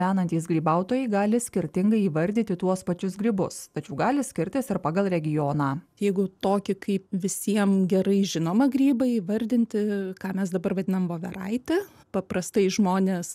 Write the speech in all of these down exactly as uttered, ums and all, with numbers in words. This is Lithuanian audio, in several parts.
Gyvenantys grybautojai gali skirtingai įvardyti tuos pačius grybus, tačiau gali skirtis ir pagal regioną. Jeigu tokį kaip visiems gerai žinomą grybą įvardinti, ką mes dabar vadinam voveraitę, paprastai žmonės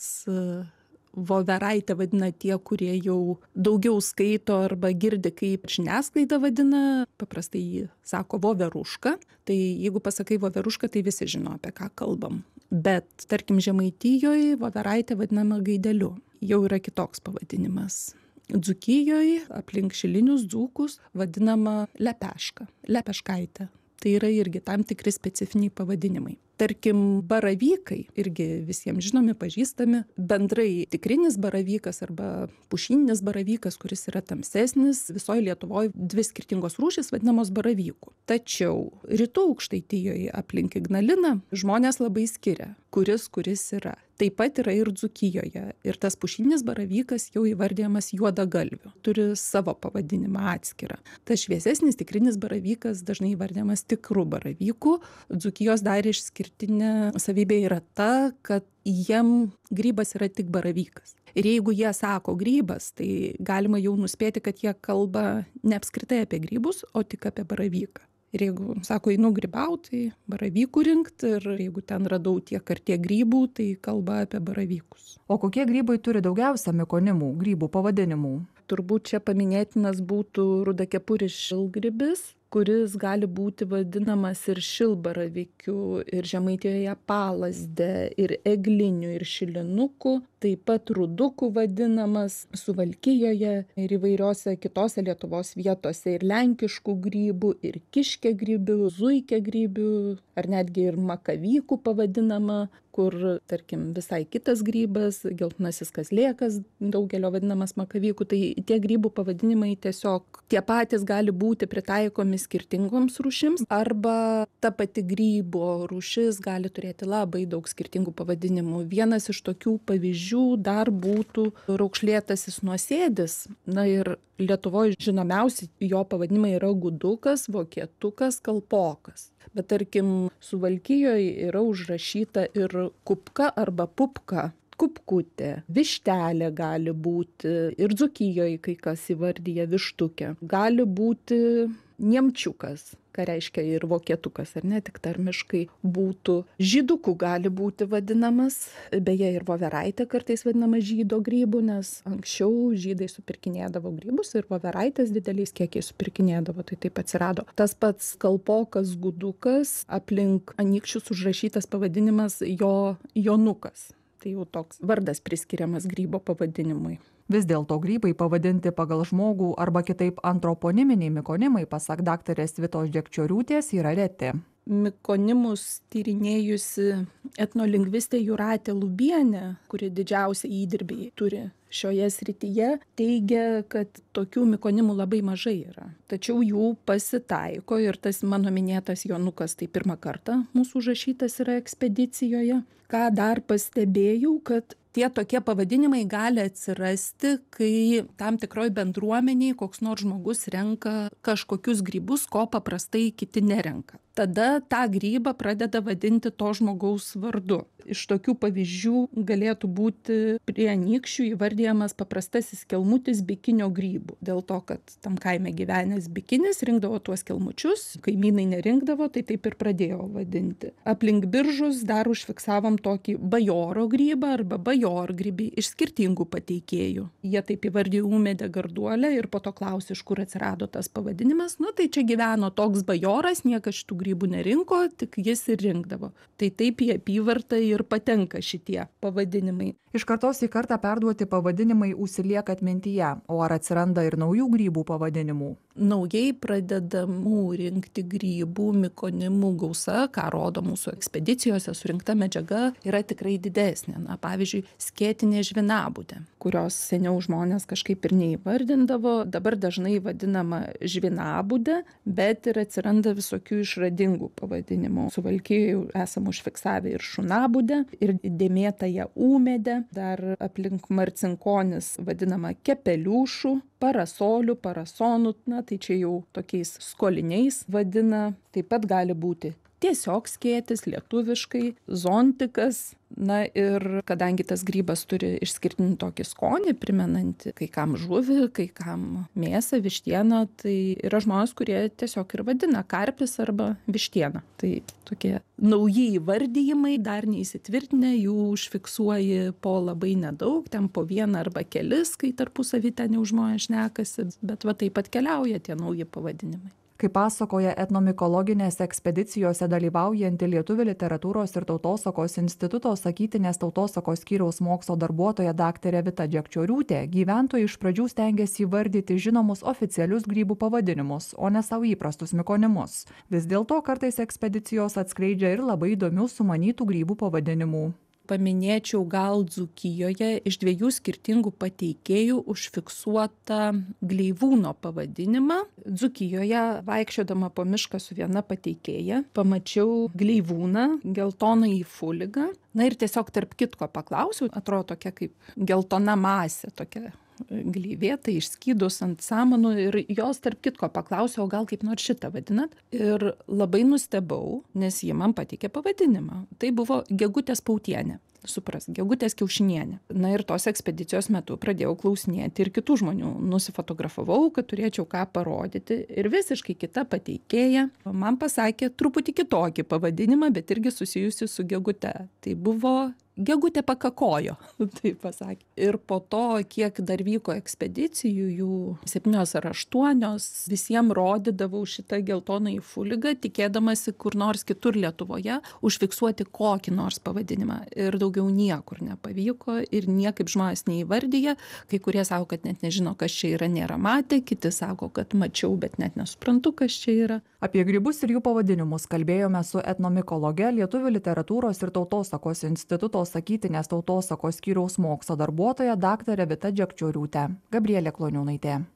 voveraitę vadina tie, kurie jau daugiau skaito arba girdi, kaip žiniasklaida vadina, paprastai jį sako voveruška. Tai jeigu pasakai voveruška, tai visi žino, apie ką kalbam. Bet, tarkim, Žemaitijoje voveraitė vadinama gaideliu. Jau yra kitoks pavadinimas. Dzūkijoje aplink šilinius dzūkus vadinama lepeška, lepeškaitė. Tai yra irgi tam tikri specifiniai pavadinimai. Tarkim, baravykai, irgi visiems žinomi, pažįstami, bendrai tikrinis baravykas arba pušininis baravykas, kuris yra tamsesnis, visoje Lietuvoje dvi skirtingos rūšys vadinamos baravykų. Tačiau rytų Aukštaitijoje aplink Ignaliną žmonės labai skiria, kuris kuris yra. Taip pat yra ir Dzūkijoje. Ir tas pušininis baravykas jau įvardijamas juodagalviu. Turi savo pavadinimą atskirą. Tas šviesesnis tikrinis baravykas dažnai įvardijamas tikru baravyku. Dzūkijos dar išskirtinė savybė yra ta, kad jiem grybas yra tik baravykas. Ir jeigu jie sako grybas, tai galima jau nuspėti, kad jie kalba ne apskritai apie grybus, o tik apie baravyką. Ir jeigu sako, einu grybauti, tai baravykų rinkti, ir jeigu ten radau tiek ar tiek grybų, tai kalba apie baravykus. O kokie grybai turi daugiausia mikonimų, grybų pavadinimų? Turbūt čia paminėtinas būtų rudakepuris šilgrybis, kuris gali būti vadinamas ir šilbaravykiu, ir Žemaitijoje palazde, ir egliniu, ir šilinukų, taip pat ruduku vadinamas, Suvalkijoje ir įvairiose kitose Lietuvos vietose, ir lenkiškų grybų, ir kiškiagrybių, zuikiagrybių, ar netgi ir makavykų pavadinama, kur, tarkim, visai kitas grybas, geltonasis kazlėkas, daugelio vadinamas makavykų. Tai tie grybų pavadinimai tiesiog tie patys gali būti pritaikomi skirtingoms rūšims, arba ta pati grybo rūšis gali turėti labai daug skirtingų pavadinimų. Vienas iš tokių pavyzdžių dar būtų raukšlėtasis nuosėdis. Na ir Lietuvoje žinomiausi jo pavadinimai yra gudukas, vokietukas, kalpokas. Bet tarkim, Suvalkijoje yra užrašyta ir kupka arba pupka, kupkutė, vištelė gali būti, ir Dzūkijoje kai kas įvardyja vištukę. Gali būti niemčiukas, ką reiškia ir vokietukas, ar ne, tik tarmiškai būtų. Žydukų gali būti vadinamas, beje, ir voveraitė kartais vadinama žydo grybų, nes anksčiau žydai supirkinėdavo grybus ir voveraitės dideliais kiekiais supirkinėdavo, tai taip atsirado. Tas pats kalpokas, gudukas, aplink anykščius užrašytas pavadinimas jo jonukas. Tai jau toks vardas priskiriamas grybo pavadinimui. Vis dėlto grybai pavadinti pagal žmogų arba kitaip antroponiminiai mikonimai, pasak daktarės Vitos Žekčioriūtės, yra reti. Mikonimus tyrinėjusi etnolingvistė Jūratė Lubienė, kuri didžiausią įdirbį turi šioje srityje, teigia, kad tokių mikonimų labai mažai yra. Tačiau jų pasitaiko, ir tas mano minėtas jonukas tai pirmą kartą mūsų užrašytas yra ekspedicijoje. Ką dar pastebėjau, kad tie tokie pavadinimai gali atsirasti, kai tam tikroj bendruomeniai koks nors žmogus renka kažkokius grybus, ko paprastai kiti nerenka. Tada tą grybą pradeda vadinti to žmogaus vardu. Iš tokių pavyzdžių galėtų būti prie anykščių įvardijamas paprastasis kelmutis bikinio grybų. Dėl to, kad tam kaime gyvenęs bikinis rinkdavo tuos kelmučius, kaimynai nerinkdavo, tai taip ir pradėjo vadinti. Aplink Biržus dar užfiksavom tokį bajoro grybą arba bajorgrybį iš skirtingų pateikėjų. Jie taip įvardijo ūmėdę garduolę ir po to klausė, iš kur atsirado tas pavadinimas. Nu, tai čia gyveno toks bajoras, niekas šitų grybų nerinko, tik jis ir rinkdavo. Tai taip į apyvartą ir patenka šitie pavadinimai. Iš kartos į kartą perduoti pavadinimai užsilieka atmintyje, o ar atsiranda ir naujų grybų pavadinimų? Naujai pradedamų rinkti grybų mikonimų gausa, ką rodo mūsų ekspedicijose surinkta medžiaga, yra tikrai didesnė. Na, pavyzdžiui, skėtinė žvinabudė, kurios seniau žmonės kažkaip ir neįvardindavo, dabar dažnai vadinama žvinabudė, bet ir atsiranda visokių išradingų pavadinimų. Suvalkijoje esam užfiksavę ir šunabudę, ir dėmėtąją ūmėdę, dar aplink Marcinkonis vadinama kepeliūšų, parasolių, parasonų, na tai čia jau tokiais skoliniais vadina. Taip pat gali būti tiesiog skėtis lietuviškai, zontikas. Na ir kadangi tas grybas turi išskirtinį tokį skonį, primenantį kai kam žuvį, kai kam mėsą, vištieną, tai yra žmonės, kurie tiesiog ir vadina karpis arba vištiena. Tai tokie nauji įvardijimai, dar neįsitvirtinę, jų užfiksuoji po labai nedaug, ten po vieną arba kelis, kai tarpusavy ten jau žmonės šnekasi, bet va taip atkeliauja tie nauji pavadinimai. Kaip pasakoja etnomikologinėse ekspedicijose dalyvaujanti Lietuvių literatūros ir tautosakos instituto sakytinės tautosakos skyriaus mokslo darbuotoja daktarė Vita Džekčioriūtė, gyventojai iš pradžių stengiasi įvardyti žinomus oficialius grybų pavadinimus, o ne savo įprastus mikonimus. Vis dėlto kartais ekspedicijos atskleidžia ir labai įdomių sumanytų grybų pavadinimų. Paminėčiau gal Dzūkijoje iš dviejų skirtingų pateikėjų užfiksuotą gleivūno pavadinimą. Dzūkijoje vaikščiodama po mišką su viena pateikėja pamačiau gleivūną, geltonąjį fuligą. Na ir tiesiog tarp kitko paklausiau, atrodo tokia kaip geltona masė, tokia gleivėta išskydus ant samanų ir jos tarp kitko paklausiau, o gal kaip nors šitą vadinat. Ir labai nustebau, nes jie man pateikė pavadinimą. Tai buvo gegutės pautienė. Supras, gegutės kiaušinienė. Na ir tos ekspedicijos metu pradėjau klausinėti ir kitų žmonių. Nusifotografavau, kad turėčiau ką parodyti. Ir visiškai kita pateikėja man pasakė truputį kitokį pavadinimą, bet irgi susijusi su gegute. Tai buvo gegutė pakakojo, taip pasakė. Ir po to, kiek dar vyko ekspedicijų, jų septynios ar aštuonios, visiems rodydavau šitą geltonąjį fuligą, tikėdamasi kur nors kitur Lietuvoje užfiksuoti kokį nors pavadinimą. Ir daugiau niekur nepavyko ir niekaip žmonės neįvardyja. Kai kurie sako, kad net nežino, kas čia yra, nėra matę, kiti sako, kad mačiau, bet net nesuprantu, kas čia yra. Apie grybus ir jų pavadinimus kalbėjome su etnomikologe, Lietuvių literatūros ir tautosakos instituto sakytinės tautosakos skyriaus mokslo darbuotoja daktare Vita Džekčioriūtė. Gabrielė Kloniūnaitė.